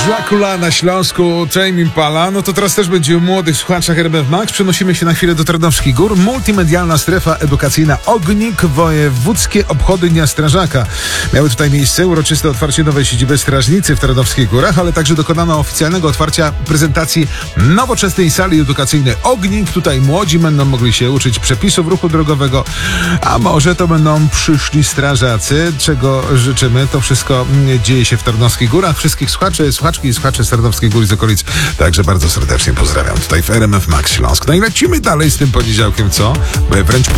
Dracula na Śląsku, Tame Impala. No to teraz też będzie o młodych słuchaczach RMF Max. Przenosimy się na chwilę do Tarnowskich Gór. Multimedialna strefa edukacyjna Ognik, wojewódzkie obchody Dnia Strażaka. Miały tutaj miejsce uroczyste otwarcie nowej siedziby strażnicy w Tarnowskich Górach, ale także dokonano oficjalnego otwarcia prezentacji nowoczesnej sali edukacyjnej Ognik. Tutaj młodzi będą mogli się uczyć przepisów ruchu drogowego, a może to będą przyszli strażacy, czego życzymy. To wszystko dzieje się w Tarnowskich Górach. Wszystkich słuchaczy, słuchaczki i słuchaczy z Tarnowskich Gór i z okolic także bardzo serdecznie pozdrawiam tutaj w RMF Max Śląsk. No i lecimy dalej z tym poniedziałkiem, co? Wręcz